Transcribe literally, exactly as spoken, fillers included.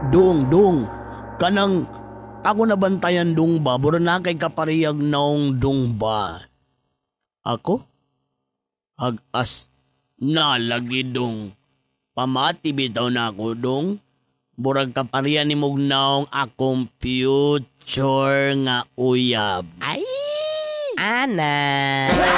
Dong, dong. Kanang ako nabantayan dong ba? Bura na kay kapariyag naong dong ba? Ako? Hagas na lagi dong. Pamati bitaw na ako dong. Burag kapariyan ni mugnaong akong future nga uyab. Ay! Ana!